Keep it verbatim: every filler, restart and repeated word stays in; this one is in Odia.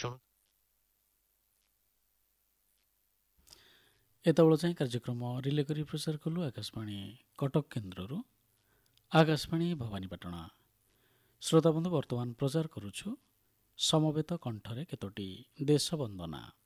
ଶୁଣୁ ଏତେବେଳେ ଯାଏଁ କାର୍ଯ୍ୟକ୍ରମ ରିଲେ କରି ପ୍ରଚାର କଲୁ ଆକାଶବାଣୀ କଟକ କେନ୍ଦ୍ରରୁ। ଆକାଶବାଣୀ ଭବାନୀପାଟଣା। ଶ୍ରୋତାବନ୍ଧୁ, ବର୍ତ୍ତମାନ ପ୍ରଚାର କରୁଛୁ ସମବେତ କଣ୍ଠରେ କେତୋଟି ଦେଶ ବନ୍ଦନା।